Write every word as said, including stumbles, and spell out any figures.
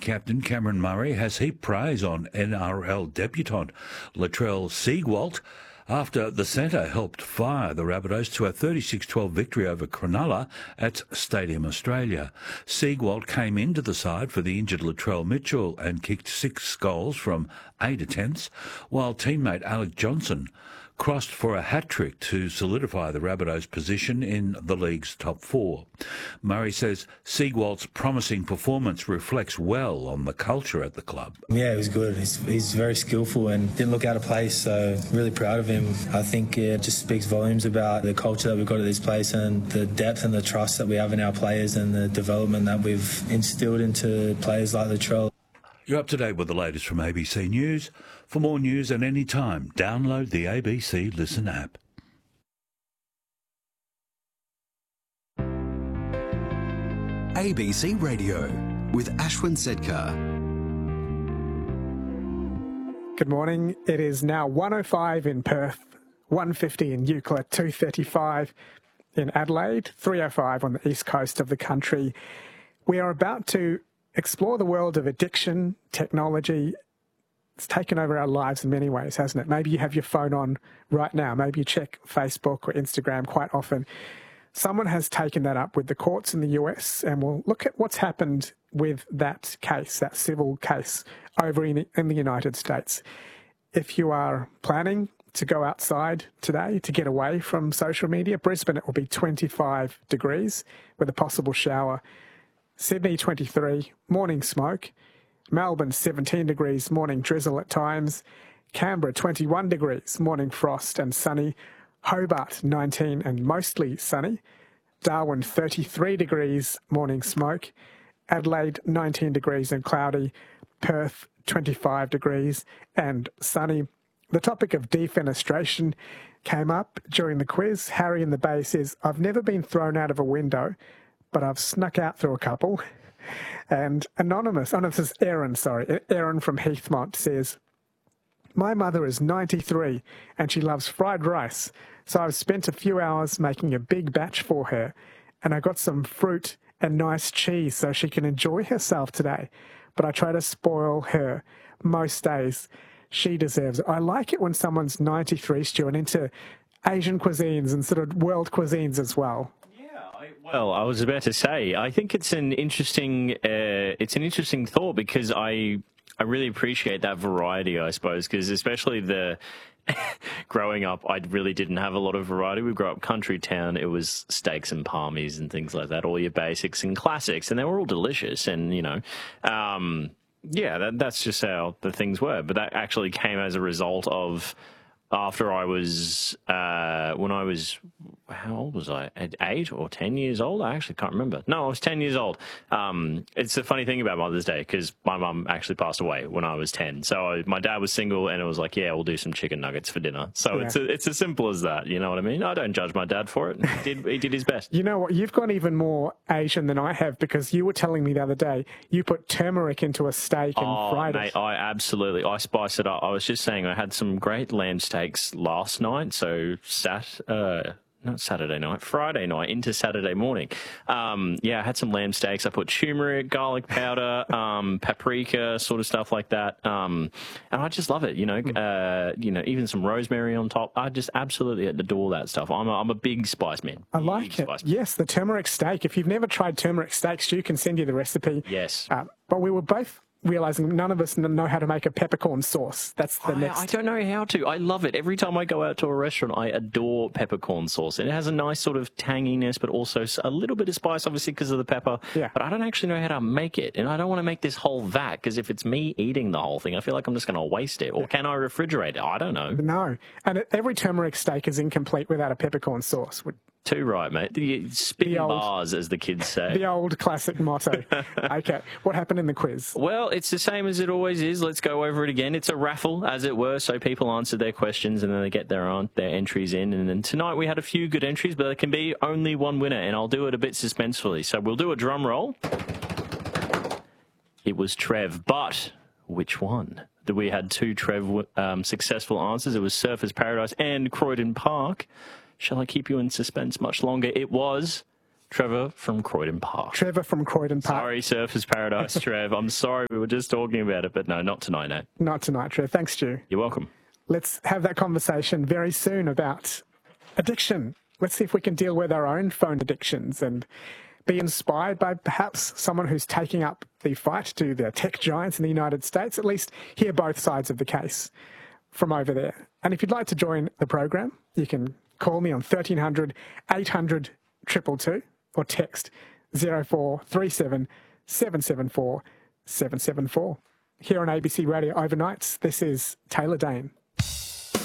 captain Cameron Murray has heaped praise on N R L debutant Latrell Siegwalt after the centre helped fire the Rabbitohs to a thirty-six twelve victory over Cronulla at Stadium Australia. Siegwalt came into the side for the injured Latrell Mitchell and kicked six goals from eight attempts, while teammate Alec Johnson crossed for a hat-trick to solidify the Rabbitohs' position in the league's top four. Murray says Siegwalt's promising performance reflects well on the culture at the club. Yeah, he was good. He's, he's very skillful and didn't look out of place, so really proud of him. I think it just speaks volumes about the culture that we've got at this place and the depth and the trust that we have in our players and the development that we've instilled into players like Latrell. You're up to date with the latest from A B C News. For more news at any time, download the A B C Listen app. A B C Radio with Ashwin Sedkar. Good morning. It is now one oh five in Perth, one fifty in Euclid, two thirty-five in Adelaide, three oh five on the east coast of the country. We are about to explore the world of addiction, technology. It's taken over our lives in many ways, hasn't it? Maybe you have your phone on right now. Maybe you check Facebook or Instagram quite often. Someone has taken that up with the courts in the U S, and we'll look at what's happened with that case, that civil case over in, in the United States. If you are planning to go outside today to get away from social media, Brisbane, it will be twenty-five degrees with a possible shower. Sydney, twenty-three, morning smoke. Melbourne, seventeen degrees, morning drizzle at times. Canberra, twenty-one degrees, morning frost and sunny. Hobart, nineteen and mostly sunny. Darwin, thirty-three degrees, morning smoke. Adelaide, nineteen degrees and cloudy. Perth, twenty-five degrees and sunny. The topic of defenestration came up during the quiz. Harry in the Bay says, I've never been thrown out of a window, but I've snuck out through a couple. And Anonymous, oh no, this is Aaron, sorry, Aaron from Heathmont says, my mother is ninety-three and she loves fried rice, so I've spent a few hours making a big batch for her, and I got some fruit and nice cheese so she can enjoy herself today, but I try to spoil her most days. She deserves it. I like it when someone's ninety-three, Stu, and into Asian cuisines and sort of world cuisines as well. Well, I was about to say, I think it's an interesting, uh, it's an interesting thought because I, I really appreciate that variety, I suppose, because especially the growing up, I really didn't have a lot of variety. We grew up country town. It was steaks and palmies and things like that, all your basics and classics, and they were all delicious. And you know, um, yeah, that, that's just how the things were. But that actually came as a result of after I was, uh, when I was, how old was I? At eight or ten years old? I actually can't remember. No, I was ten years old. Um, it's a funny thing about Mother's Day because my mum actually passed away when I was ten. So I, my dad was single and it was like, yeah, we'll do some chicken nuggets for dinner. So yeah. it's a, it's as simple as that. You know what I mean? I don't judge my dad for it. He did, he did his best. You know what? You've gone even more Asian than I have because you were telling me the other day you put turmeric into a steak and oh, fried mate, it. I absolutely, I spice it up. I was just saying I had some great lamb steaks last night. So sat, uh, not Saturday night, Friday night into Saturday morning. Um, yeah, I had some lamb steaks. I put turmeric, garlic powder, um, paprika, sort of stuff like that. Um, and I just love it, you know, uh, you know, even some rosemary on top. I just absolutely adore that stuff. I'm a, I'm a big spice man. I like it. Yes, the turmeric steak. If you've never tried turmeric steaks, Stu can send you the recipe. Yes. Uh, but we were both realising none of us know how to make a peppercorn sauce. That's the I, next. I don't know how to. I love it. Every time I go out to a restaurant, I adore peppercorn sauce. And it has a nice sort of tanginess, but also a little bit of spice, obviously, because of the pepper. Yeah. But I don't actually know how to make it. And I don't want to make this whole vat, because if it's me eating the whole thing, I feel like I'm just going to waste it. Or can I refrigerate it? I don't know. No. And every turmeric steak is incomplete without a peppercorn sauce. Too right, mate. The spin old, bars, as the kids say. The old classic motto. Okay. What happened in the quiz? Well, it's the same as it always is. Let's go over it again. It's a raffle, as it were, so people answer their questions and then they get their their entries in. And then tonight we had a few good entries, but there can be only one winner, and I'll do it a bit suspensefully. So we'll do a drum roll. It was Trev, but which one? We had two Trev um, successful answers. It was Surfers Paradise and Croydon Park. Shall I keep you in suspense much longer? It was Trevor from Croydon Park. Trevor from Croydon Park. Sorry, Surfers Paradise, Trev. I'm sorry, we were just talking about it, but no, not tonight, Nate. Not tonight, Trev. Thanks, Stu. You're welcome. Let's have that conversation very soon about addiction. Let's see if we can deal with our own phone addictions and be inspired by perhaps someone who's taking up the fight to the tech giants in the United States, at least hear both sides of the case from over there. And if you'd like to join the program, you can call me on thirteen hundred, eight hundred, two two two or text zero four three seven, seven seven four, seven seven four. Here on A B C Radio Overnights, this is Taylor Dane.